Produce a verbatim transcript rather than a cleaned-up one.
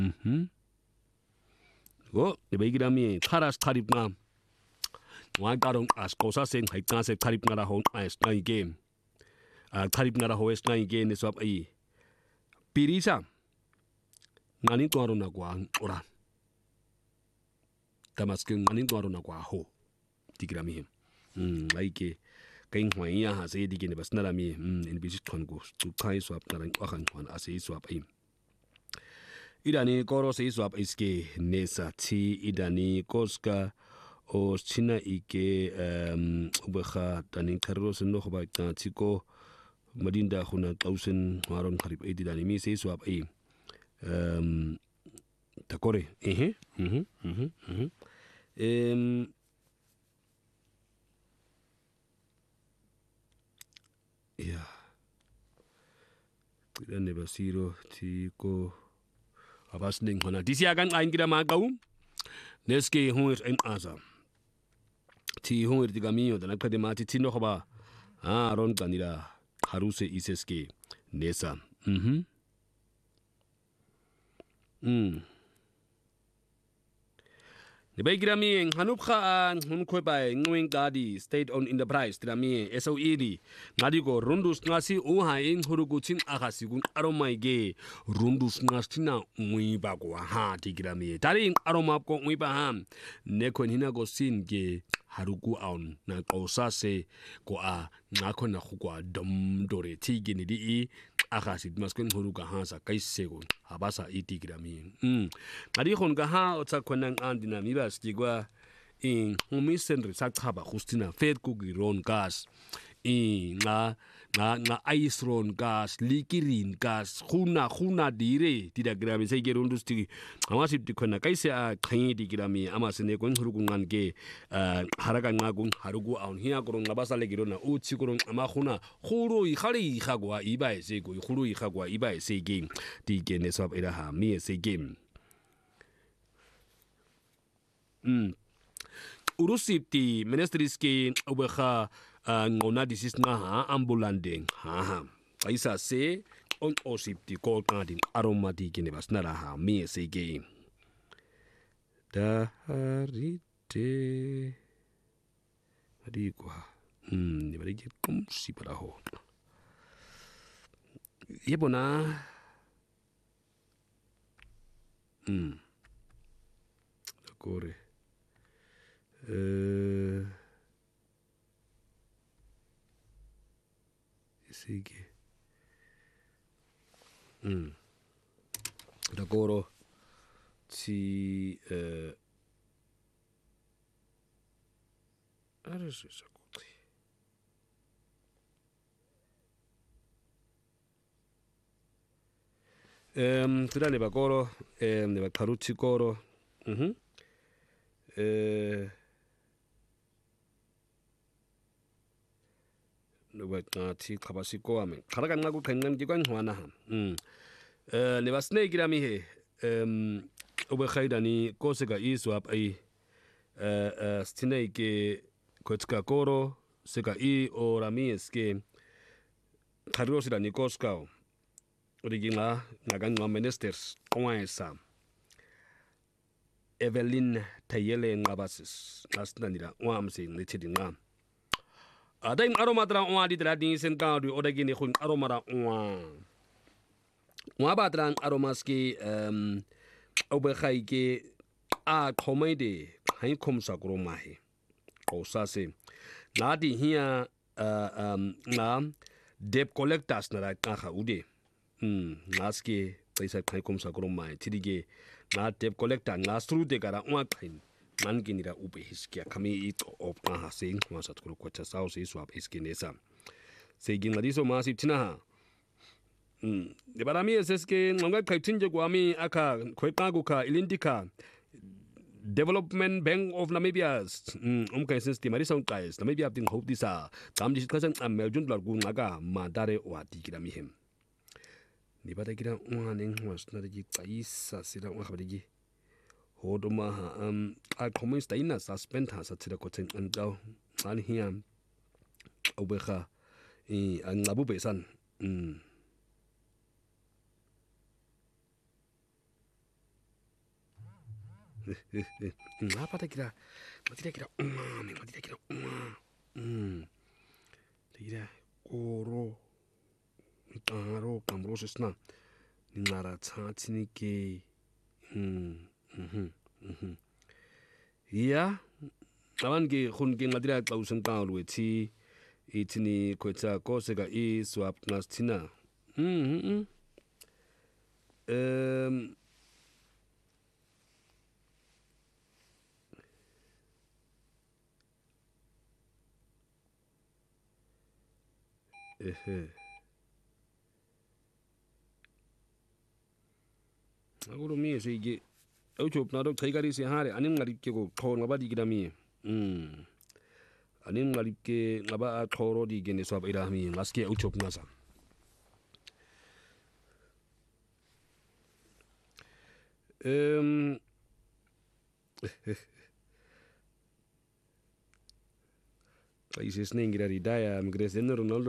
Mhm. Go, the big me, Karas Taripna. One got on as Cosa saying, I can't say Taripna home as nine game. Uh, Taripna hoes nine game is up a Pirisa. Nani Gorona Guan ora. Tamaskin Nani Gorona Guaho. Tigrami. Hmm, like Kain Huaya has a digging of Snarami in visit Congos to Kai swap Naran Ohan as a swap him. Idani Koro se swap iske Nesa T Idani Koska o China ike um Ubeha Danin Carros and Nohaba Tiko Madinda Huna Thousand Maron Harip eighty Danimi se swap a um Takore. Eh, mhm, mhm, mhm. Um yeah. Never zero Tico. Abasning hona disiagan ain kira magau neske honger en asa ti honger digamio da nakade mati tino ba ah ron kanira haruse iseske nesa mhm mm ne bai kira mi hanup kha hun khoi bai ngwing gadi state owned enterprise tira mi S O E di ngadi go rundus ngasi u ha in hurugu chin agasi gun aromai ge rundus ngastina ngwi ba go ha ti kira mi dari aroma ko ngwi ba ha ne ko hina go sin ge harugu aun na qosa se ko a ngakho na khukwa dom dore ti ge ni di agasi maskun huruga ha sa kaise go habasa iti kira mi mm ngadi khon ga ha o tsa khonang andina mi ba stigwa in humisen sakaba justina fed ku giron gas in nga nga nga iceron gas likirin gas khuna khuna dire tida grami se gerundu sti amasip dikona kaise a khayi digrami amasene kon hurugungan ge haraga ngagun harugu aun hiya koron ngabasale girona uchi koron ama khuna khuru i khali khagwa iba se go khuru i khagwa iba se game di gene sab era ha mi se game mm urusipti ministries ke obeha ngona disis na ha ambulanding ha ha aisa se on osipti ko kadin aromati kine basnara ha mi se ge da harite adikwa mm ni bari kum si para ho yebona mm akore eh sige mm d'accordo si eh adesso sa così ehm tudane bakoro ehm ne bakaruchi koro mhm eh no ti khabasiko ame kharaga ngaku khengan ki kwan hwana ha mm eh ne basne girami he um obe khaidani kosega iswap ai eh eh stine ke kotka koro seka i orami eske kharosira ni koskao origina ngagan ngwa ministers kwaisa Evelyn Tayele ngabasis nasnanira wamsi nitidinga Adai aromatra on di trading sen ka du odagini khun aromara on wa batran aromaski um obe khaike a khomede khain khom sakro mahi qosa se nadi hiya um na debt collectors na ka kha ude um naski paisa khain khom sakro mai tidige na debt collector na stru de gara on khain man ginira ube hiskia kami it of ha sing masat kro kwacha sao se swap iskinesa se gingadi so masip tina ha mm de barami eseske nganga khaitinje gwami aka khoipagu ka ilindika Development Bank of Namibia um umkai system ari song kais Namibia ting hope disa tamji khasan ameljun largu ngaga madare wati kirami hem ni bata kira uaning was na ji kaisa sira wa khabadi hoduma um a communist ina suspend ha satira ko ten andau an hiam obeha i angabu besan. 嗯 Apa tak kira? Mati tak kira. Mati tak kira. Hmm. Tidak. Oro. Taro kamroses na. Nara tsatini ke. Hmm. Mhm. Mhm. Iya. Awan ke khun ke ngadira tausen tau lu ti itini kweta kosega i swap nastina. Mhm. Um. Ehe. Aguro mi se ge auchop na dok thaigari se hare anim ngari ke ko thon ngaba di gidami. Hmm. Anim ngari ke ngaba a thoro di gene swap ira mi ngaske auchop na sa. Um. Países nengira di daya migres de Ronaldo